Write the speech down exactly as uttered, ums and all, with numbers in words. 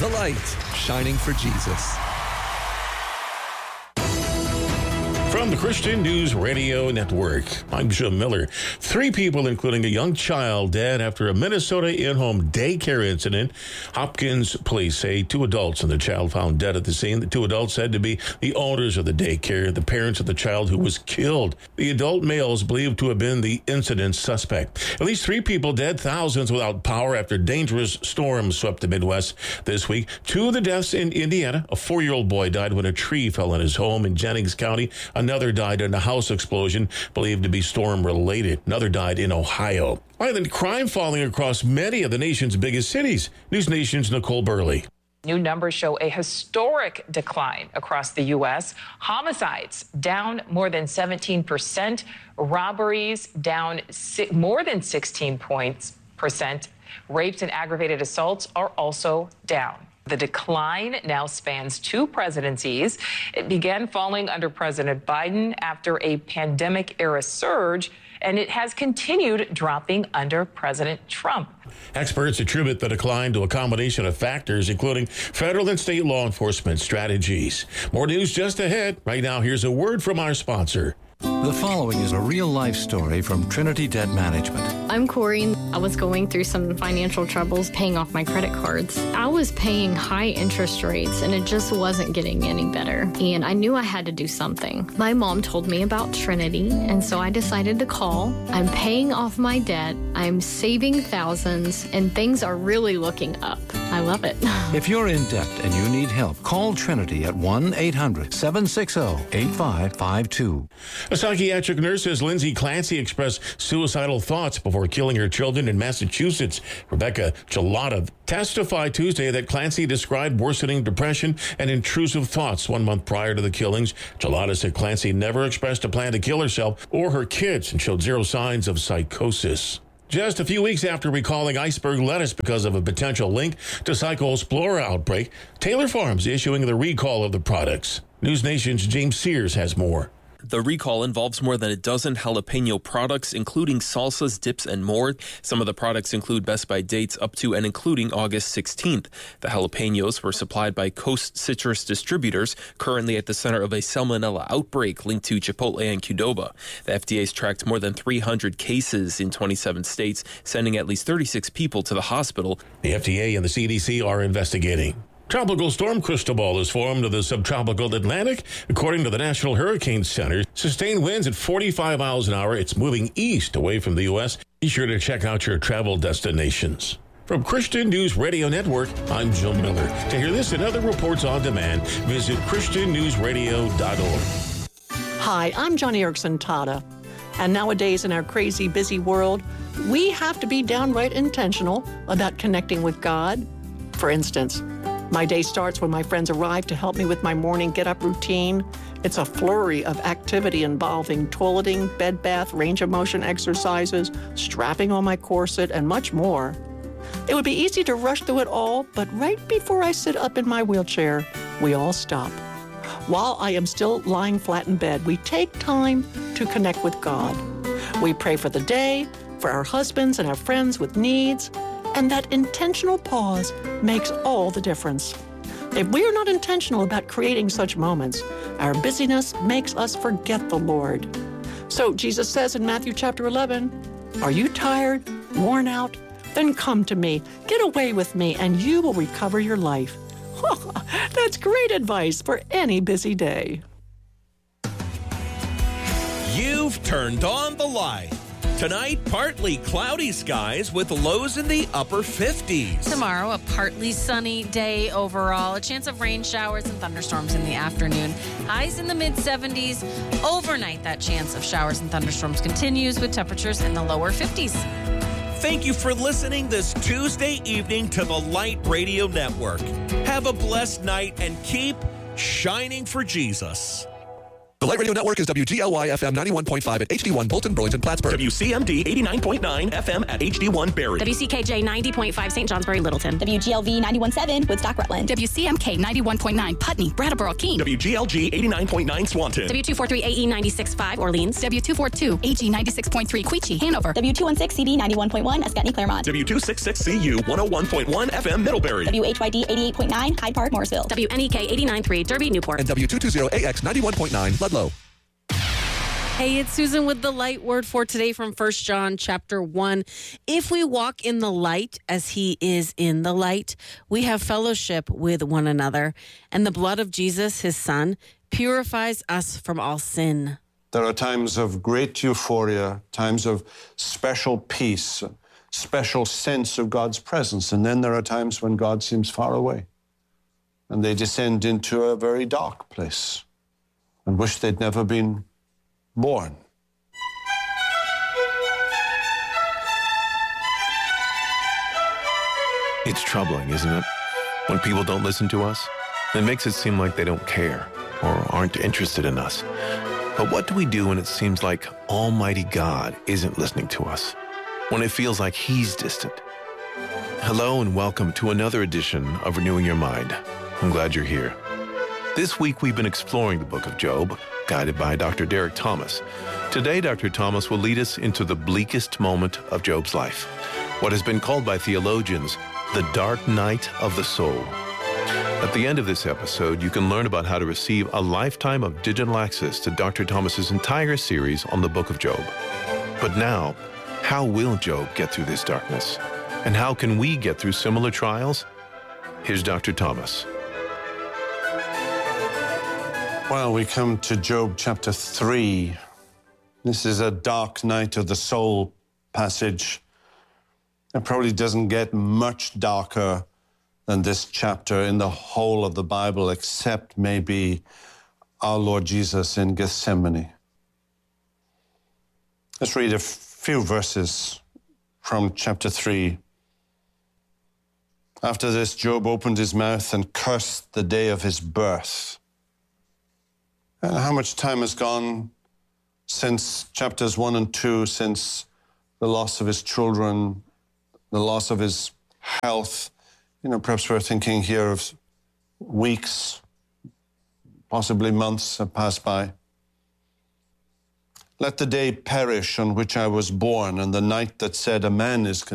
The light shining for Jesus. From the Christian News Radio Network, I'm Jim Miller. Three people, including a young child, dead after a Minnesota in-home daycare incident. Hopkins police say two adults and the child found dead at the scene. The two adults said to be the owners of the daycare, the parents of the child who was killed. The adult male is believed to have been the incident suspect. At least three people dead, thousands without power after dangerous storms swept the Midwest this week. Two of the deaths in Indiana. A four-year-old boy died when a tree fell on his home in Jennings County. Another died in a house explosion believed to be storm-related. Another died in Ohio. Violent crime falling across many of the nation's biggest cities. News Nation's Nicole Burley. New numbers show a historic decline across the U S. Homicides down more than seventeen percent. Robberies down si- more than sixteen points percent. Rapes and aggravated assaults are also down. The decline now spans two presidencies. It began falling under President Biden after a pandemic-era surge, and it has continued dropping under President Trump. Experts attribute the decline to a combination of factors, including federal and state law enforcement strategies. More news just ahead. Right now, here's a word from our sponsor. The following is a real-life story from Trinity Debt Management. I'm Corey. I was going through some financial troubles paying off my credit cards. I was paying high interest rates, and it just wasn't getting any better. And I knew I had to do something. My mom told me about Trinity, and so I decided to call. I'm paying off my debt. I'm saving thousands, and things are really looking up. I love it. If you're in debt and you need help, call Trinity at one eight hundred seven six zero eight five five two. A psychiatric nurse says Lindsay Clancy expressed suicidal thoughts before killing her children in Massachusetts. Rebecca Gelada testified Tuesday that Clancy described worsening depression and intrusive thoughts one month prior to the killings. Gelada said Clancy never expressed a plan to kill herself or her kids and showed zero signs of psychosis. Just a few weeks after recalling iceberg lettuce because of a potential link to Cyclospora outbreak, Taylor Farms issuing the recall of the products. News Nation's James Sears has more. The recall involves more than a dozen jalapeno products, including salsas, dips, and more. Some of the products include Best By dates up to and including August sixteenth. The jalapenos were supplied by Coast Citrus Distributors, currently at the center of a salmonella outbreak linked to Chipotle and Qdoba. The F D A's tracked more than three hundred cases in twenty-seven states, sending at least thirty-six people to the hospital. The F D A and the C D C are investigating. Tropical storm Cristobal is formed of the subtropical Atlantic. According to the National Hurricane Center, sustained winds at forty-five miles an hour. It's moving east away from the U S. Be sure to check out your travel destinations. From Christian News Radio Network, I'm Jill Miller. To hear this and other reports on demand, visit christian news radio dot org. Hi, I'm Johnny Erickson Tada. And nowadays in our crazy, busy world, we have to be downright intentional about connecting with God. For instance, my day starts when my friends arrive to help me with my morning get-up routine. It's a flurry of activity involving toileting, bed bath, range of motion exercises, strapping on my corset, and much more. It would be easy to rush through it all, but right before I sit up in my wheelchair, we all stop. While I am still lying flat in bed, we take time to connect with God. We pray for the day, for our husbands and our friends with needs, and that intentional pause makes all the difference. If we are not intentional about creating such moments, our busyness makes us forget the Lord. So Jesus says in Matthew chapter eleven, "Are you tired, worn out? Then come to me, get away with me, and you will recover your life." That's great advice for any busy day. You've turned on the light. Tonight, partly cloudy skies with lows in the upper fifties. Tomorrow, a partly sunny day overall. A chance of rain showers and thunderstorms in the afternoon. Highs in the mid-seventies. Overnight, that chance of showers and thunderstorms continues with temperatures in the lower fifties. Thank you for listening this Tuesday evening to the Light Radio Network. Have a blessed night and keep shining for Jesus. The Light Radio Network is W G L Y F M ninety-one point five at H D one Bolton, Burlington, Plattsburgh. W C M D eighty-nine point nine F M at H D one Barrie. W C K J ninety point five Saint Johnsbury, Littleton. W G L V ninety-one point seven Woodstock, Rutland. W C M K ninety-one point nine Putney, Brattleboro, Keene. W G L G eighty-nine point nine Swanton. W two forty-three A E ninety-six point five Orleans. W two forty-two A G ninety-six point three Queechee, Hanover. W two sixteen C D ninety-one point one Escutney, Claremont. W two sixty-six C U one oh one point one F M Middlebury. W H Y D eighty-eight point nine Hyde Park, Morrisville. W N E K eighty-nine point three Derby, Newport. And W two twenty A X ninety-one point nine Ludlow. Hey, it's Susan with the light word for today from First John chapter one. If we walk in the light as he is in the light, we have fellowship with one another. And the blood of Jesus, his son, purifies us from all sin. There are times of great euphoria, times of special peace, special sense of God's presence. And then there are times when God seems far away. And they descend into a very dark place and wish they'd never been born. It's troubling, isn't it? When people don't listen to us, it makes it seem like they don't care or aren't interested in us. But what do we do when it seems like Almighty God isn't listening to us? When it feels like He's distant? Hello and welcome to another edition of Renewing Your Mind. I'm glad you're here. This week we've been exploring the book of Job, guided by Doctor Derek Thomas. Today, Doctor Thomas will lead us into the bleakest moment of Job's life, what has been called by theologians the dark night of the soul. At the end of this episode, you can learn about how to receive a lifetime of digital access to Doctor Thomas's entire series on the book of Job. But now, how will Job get through this darkness? And how can we get through similar trials? Here's Doctor Thomas. Well, we come to Job chapter three. This is a dark night of the soul passage. It probably doesn't get much darker than this chapter in the whole of the Bible, except maybe our Lord Jesus in Gethsemane. Let's read a few verses from chapter three. After this, Job opened his mouth and cursed the day of his birth. And how much time has gone since chapters one and two, since the loss of his children, the loss of his health? You know, perhaps we're thinking here of weeks, possibly months have passed by. Let the day perish on which I was born, and the night that said a man is